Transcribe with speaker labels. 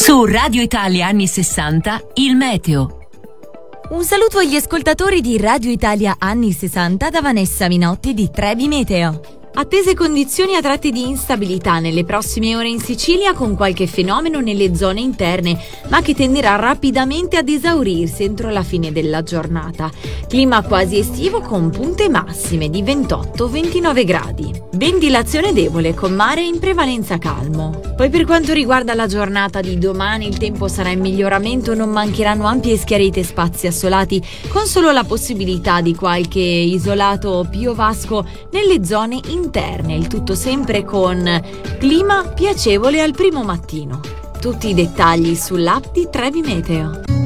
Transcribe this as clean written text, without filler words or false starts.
Speaker 1: Su Radio Italia anni 60, il meteo.
Speaker 2: Un saluto agli ascoltatori di Radio Italia anni 60 da Vanessa Minotti di Trebi Meteo. Attese condizioni a tratti di instabilità nelle prossime ore in Sicilia, con qualche fenomeno nelle zone interne, ma che tenderà rapidamente ad esaurirsi entro la fine della giornata. Clima quasi estivo con punte massime di 28-29 gradi. Ventilazione debole con mare in prevalenza calmo. Poi per quanto riguarda la giornata di domani, il tempo sarà in miglioramento, non mancheranno ampie e schiarite spazi assolati, con solo la possibilità di qualche isolato piovasco nelle zone interne, il tutto sempre con clima piacevole al primo mattino. Tutti i dettagli sull'app di Trebi Meteo.